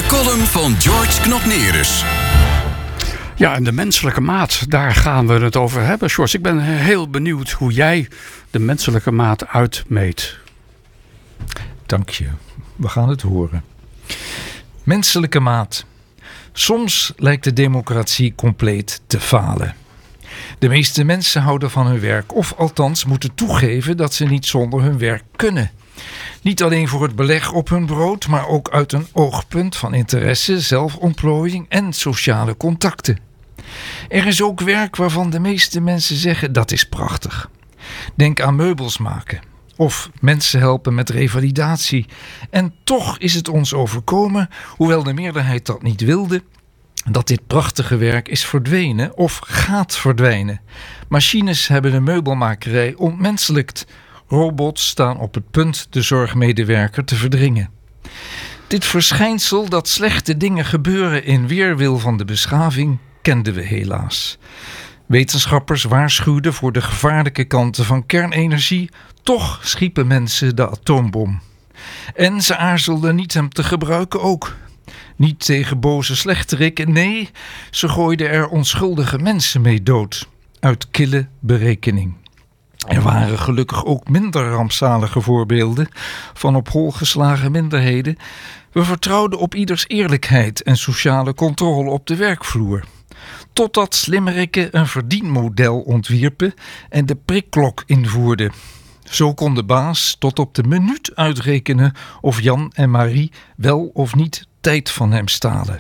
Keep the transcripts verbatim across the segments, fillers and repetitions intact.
De column van George Knopnerus. Ja, en de menselijke maat, daar gaan we het over hebben. George, ik ben heel benieuwd hoe jij de menselijke maat uitmeet. Dank je. We gaan het horen. Menselijke maat. Soms lijkt de democratie compleet te falen. De meeste mensen houden van hun werk, of althans moeten toegeven dat ze niet zonder hun werk kunnen. Niet alleen voor het beleg op hun brood, maar ook uit een oogpunt van interesse, zelfontplooiing en sociale contacten. Er is ook werk waarvan de meeste mensen zeggen dat is prachtig. Denk aan meubels maken of mensen helpen met revalidatie. En toch is het ons overkomen, hoewel de meerderheid dat niet wilde, dat dit prachtige werk is verdwenen of gaat verdwijnen. Machines hebben de meubelmakerij ontmenselijkt. Robots staan op het punt de zorgmedewerker te verdringen. Dit verschijnsel dat slechte dingen gebeuren in weerwil van de beschaving kenden we helaas. Wetenschappers waarschuwden voor de gevaarlijke kanten van kernenergie, toch schiepen mensen de atoombom. En ze aarzelden niet hem te gebruiken ook. Niet tegen boze slechterikken, nee, ze gooiden er onschuldige mensen mee dood. Uit kille berekening. Er waren gelukkig ook minder rampzalige voorbeelden van op hol geslagen minderheden. We vertrouwden op ieders eerlijkheid en sociale controle op de werkvloer. Totdat slimmerikken een verdienmodel ontwierpen en de prikklok invoerden. Zo kon de baas tot op de minuut uitrekenen of Jan en Marie wel of niet tijd van hem stalen.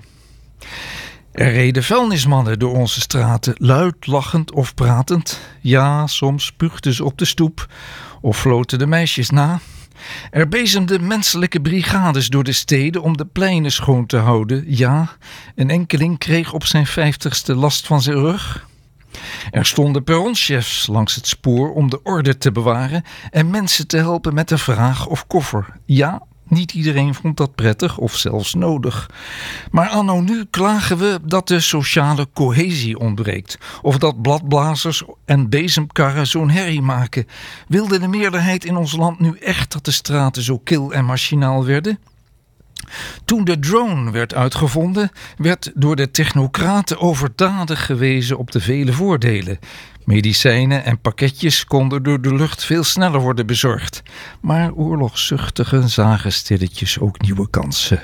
Er reden vuilnismannen door onze straten, luid lachend of pratend. Ja, soms spuugden ze op de stoep of floten de meisjes na. Er bezemden menselijke brigades door de steden om de pleinen schoon te houden. Ja, een enkeling kreeg op zijn vijftigste last van zijn rug. Er stonden perronchefs langs het spoor om de orde te bewaren en mensen te helpen met een vraag of koffer. Ja, niet iedereen vond dat prettig of zelfs nodig. Maar anno nu klagen we dat de sociale cohesie ontbreekt. Of dat bladblazers en bezemkarren zo'n herrie maken. Wilde de meerderheid in ons land nu echt dat de straten zo kil en machinaal werden? Toen de drone werd uitgevonden, werd door de technocraten overdadig gewezen op de vele voordelen. Medicijnen en pakketjes konden door de lucht veel sneller worden bezorgd. Maar oorlogszuchtigen zagen stilletjes ook nieuwe kansen.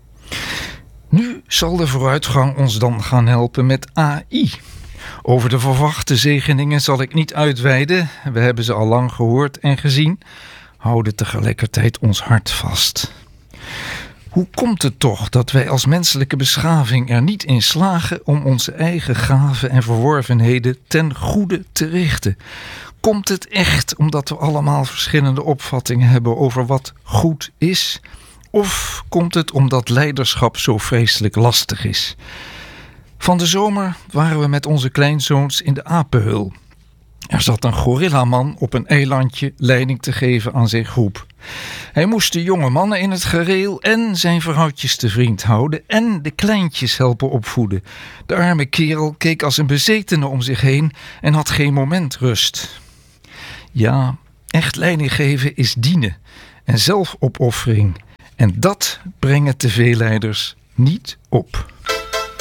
Nu zal de vooruitgang ons dan gaan helpen met A I. Over de verwachte zegeningen zal ik niet uitweiden. We hebben ze al lang gehoord en gezien. Houden tegelijkertijd ons hart vast. Hoe komt het toch dat wij als menselijke beschaving er niet in slagen om onze eigen gaven en verworvenheden ten goede te richten? Komt het echt omdat we allemaal verschillende opvattingen hebben over wat goed is? Of komt het omdat leiderschap zo vreselijk lastig is? Van de zomer waren we met onze kleinzoons in de apenhul. Er zat een gorillaman op een eilandje leiding te geven aan zijn groep. Hij moest de jonge mannen in het gereel en zijn vrouwtjes te vriend houden en de kleintjes helpen opvoeden. De arme kerel keek als een bezetene om zich heen en had geen moment rust. Ja, echt leiding geven is dienen en zelfopoffering. En dat brengen te veel leiders niet op.